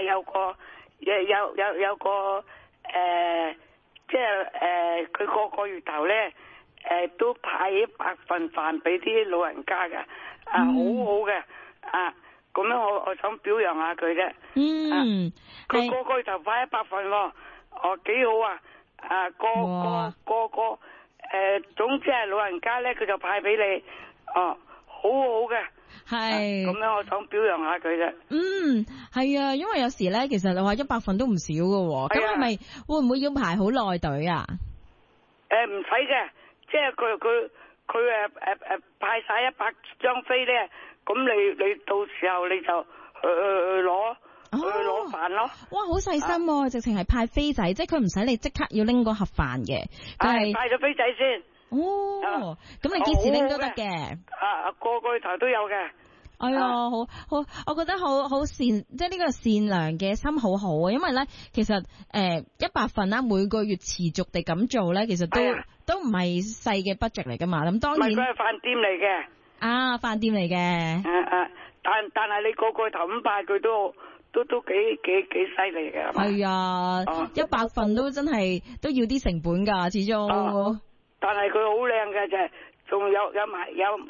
有個即係佢個月頭咧都派100份飯俾啲老人家嘅，好好嘅咁樣我想表揚下佢啫。佢個月頭派100份喎，幾好啊！個總之係老人家咧，佢就派俾你，好好嘅。係咁樣，我想表揚下佢啫。 係啊，因為有時咧，其實你話100份都唔少噶，咁係咪會唔會要排好耐隊啊？ 唔使嘅，即係佢派晒100張飛咧，咁你到時候你就攞飯咯。哇， 好細心，直情係派飛仔，即係佢唔使你即刻要拎個盒飯嘅， 係派咗飛仔先。 咁你幾時拎都得嘅。 個月頭都有嘅。 哎呀，好，我覺得好善，即係呢個善良嘅心好好啊！因為咧，其實100份啦，每個月持續地咁做咧，其實都唔係細嘅 budget 嚟噶嘛。咁當然， 佢係飯店嚟嘅。 飯店嚟嘅。 但係你個月頭咁派佢都幾犀利嘅。 係啊，100份都真係都要啲成本噶，始終。 但係佢好靚嘅就係，仲有埋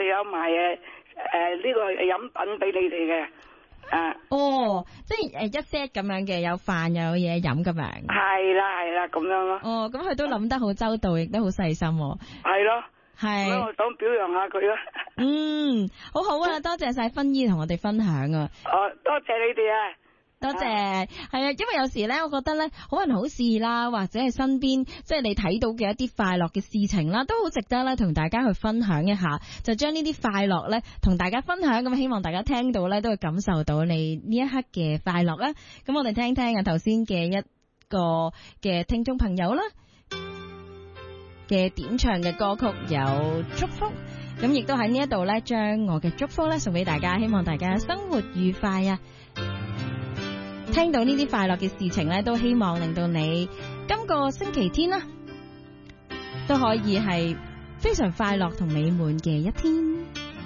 呢個飲品俾你哋嘅。 即係一 set 咁樣嘅，有飯又有嘢飲咁樣。 係啦，咁樣咯。 咁佢都諗得好周到，亦都好細心。係咯，係。咁我想表揚下佢啦。 好好啊，多謝晒芬姨同我哋分享啊。 多謝你哋啊。 多謝，係啊，因為有時咧，我覺得咧，好人好事啦，或者係身邊即係你睇到嘅一啲快樂嘅事情啦，都好值得咧同大家去分享一下，就將呢啲快樂咧同大家分享，咁希望大家聽到咧都會感受到你呢一刻嘅快樂啦。咁我哋聽聽頭先嘅一個嘅聽眾朋友啦嘅點唱嘅歌曲有祝福，咁亦都喺呢一度咧將我嘅祝福咧送俾大家，希望大家生活愉快啊！聽到呢啲快樂嘅事情咧，都希望令到你今個星期天啦，都可以係非常快樂同美滿嘅一天。